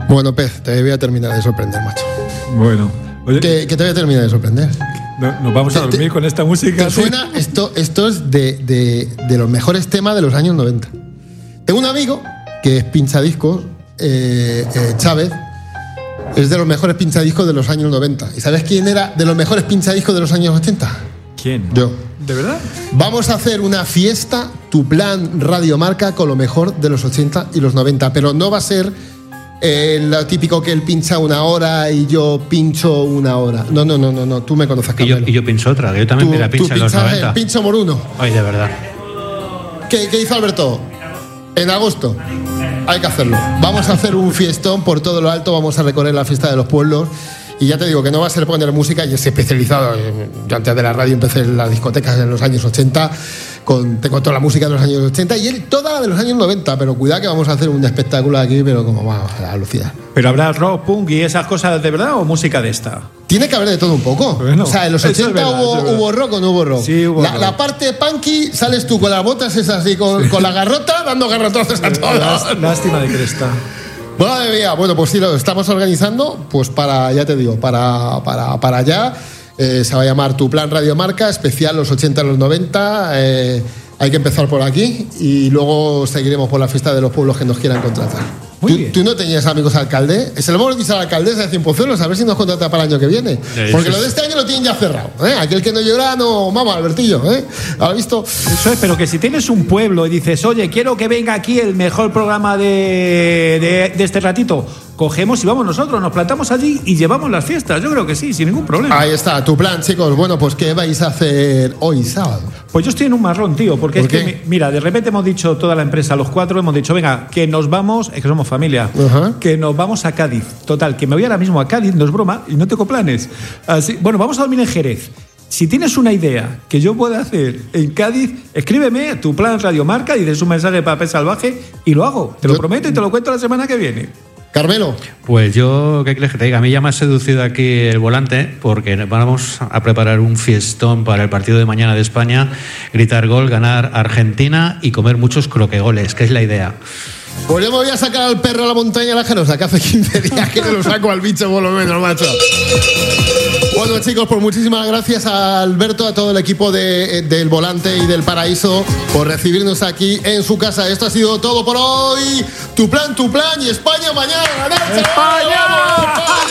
Bueno, Pez, te voy a terminar de sorprender, macho. Bueno. Oye, que te voy a terminar de sorprender. Nos vamos a dormir con esta música. ¿Te suena? Esto es de los mejores temas de los años 90. Tengo un amigo que es pinchadiscos, Chávez, es de los mejores pinchadiscos de los años 90. ¿Y sabes quién era de los mejores pinchadiscos de los años 80? ¿Quién? Yo. ¿De verdad? Vamos a hacer una fiesta, tu plan Radio Marca, con lo mejor de los 80 y los 90, pero no va a ser lo típico que él pincha una hora y yo pincho una hora. No, tú me conoces, Carmelo. Y yo pincho otra, que yo también me la pincho en los 90. El pincho moruno. Ay, de verdad. ¿Qué hizo Alberto? En agosto. Hay que hacerlo. Vamos a hacer un fiestón por todo lo alto, vamos a recorrer la fiesta de los pueblos. Y ya te digo que no va a ser poner música, y es especializado. Yo antes de la radio empecé en las discotecas en los años 80, tengo toda la música de los años 80 y él toda la de los años 90, pero cuidado que vamos a hacer un espectáculo aquí, pero como vamos a alucinar. ¿Pero habrá rock, punk y esas cosas de verdad o música de esta? Tiene que haber de todo un poco. Bueno, o sea, en los 80 verdad, hubo rock o no hubo rock. Sí, hubo rock. La parte punky, sales tú con las botas esas así, con la garrota, dando garrotazos a todos. Lástima de cresta. Madre mía, bueno, pues sí, lo estamos organizando, pues para, ya te digo, para allá. Se va a llamar Tu Plan Radio Marca, especial los 80 y los 90. Hay que empezar por aquí y luego seguiremos por la fiesta de los pueblos que nos quieran contratar. ¿Tú no tenías amigos alcalde? Se lo hemos dicho a la alcaldesa de Cienpozuelos, a ver si nos contrata para el año que viene. Porque lo de este año lo tienen ya cerrado. Aquel que no llora, no, vamos, Albertillo. ¿Has visto? Eso es, pero que si tienes un pueblo y dices, oye, quiero que venga aquí el mejor programa de este ratito, cogemos y vamos nosotros, nos plantamos allí y llevamos las fiestas. Yo creo que sí, sin ningún problema. Ahí está, tu plan, chicos. Bueno, pues ¿qué vais a hacer hoy sábado? Pues yo estoy en un marrón, tío, porque es que, mira, de repente hemos dicho toda la empresa, los cuatro, hemos dicho, venga, que nos vamos, es que somos familia, que nos vamos a Cádiz. Total, que me voy ahora mismo a Cádiz, no es broma, y no tengo planes. Así, bueno, vamos a dormir en Jerez. Si tienes una idea que yo pueda hacer en Cádiz, escríbeme Tu Plan Radio Marca y des un mensaje para Pez Salvaje y lo hago. Te lo prometo y te lo cuento la semana que viene. Carmelo. Pues yo, ¿qué quieres que te diga? A mí ya me ha seducido aquí el volante, porque vamos a preparar un fiestón para el partido de mañana de España, gritar gol, ganar Argentina y comer muchos croquegoles, que es la idea. Pues yo me voy a sacar al perro a la montaña la Genosa, que hace 15 días que no lo saco al bicho por lo menos, macho. Bueno, chicos, pues muchísimas gracias a Alberto, a todo el equipo del Volante y del Paraíso por recibirnos aquí en su casa. Esto ha sido todo por hoy. Tu plan y España mañana. ¡España!